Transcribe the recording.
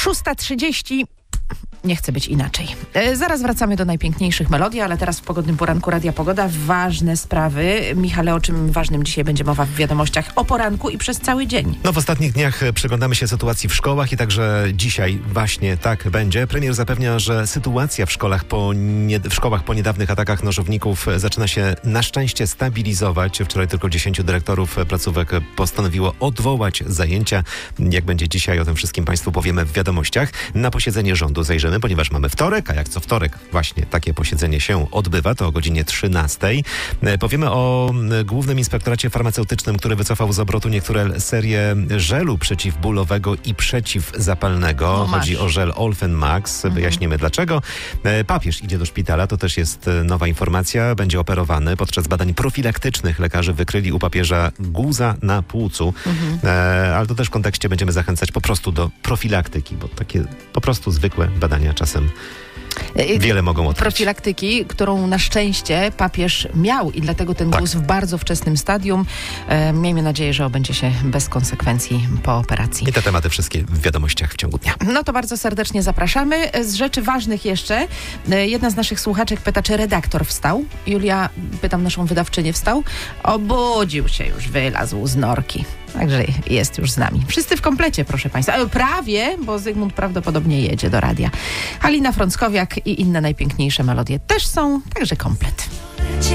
6:30. Nie chce być inaczej. Zaraz wracamy do najpiękniejszych melodii, ale teraz w pogodnym poranku Radia Pogoda ważne sprawy. Michale, o czym ważnym dzisiaj będzie mowa w wiadomościach o poranku i przez cały dzień? No w ostatnich dniach przyglądamy się sytuacji w szkołach i także dzisiaj właśnie tak będzie. Premier zapewnia, że sytuacja w szkołach po niedawnych atakach nożowników zaczyna się na szczęście stabilizować. Wczoraj tylko 10 dyrektorów placówek postanowiło odwołać zajęcia. Jak będzie dzisiaj, o tym wszystkim Państwu powiemy w wiadomościach. Na posiedzenie rządu zajrzymy, ponieważ mamy wtorek, a jak co wtorek właśnie takie posiedzenie się odbywa, to o godzinie 13:00. Powiemy o Głównym Inspektoracie Farmaceutycznym, który wycofał z obrotu niektóre serie żelu przeciwbólowego i przeciwzapalnego. Chodzi o żel Olfen Max. Wyjaśnimy dlaczego. Papież idzie do szpitala, to też jest nowa informacja. Będzie operowany. Podczas badań profilaktycznych lekarze wykryli u papieża guza na płucu. Ale to też w kontekście będziemy zachęcać po prostu do profilaktyki, bo takie po prostu zwykłe badania czasem wiele mogą odkryć. Profilaktyki, którą na szczęście papież miał i dlatego ten guz w bardzo wczesnym stadium. Miejmy nadzieję, że obędzie się bez konsekwencji po operacji. I te tematy wszystkie w wiadomościach w ciągu dnia. No to bardzo serdecznie zapraszamy. Z rzeczy ważnych jeszcze, jedna z naszych słuchaczek pyta, czy redaktor wstał. Julia, pytam naszą wydawczynię, wstał? Obudził się już, wylazł z norki. Także jest już z nami. Wszyscy w komplecie, proszę Państwa. Prawie, bo Zygmunt prawdopodobnie jedzie do radia. Halina Frąckowiak i inne najpiękniejsze melodie też są, także komplet.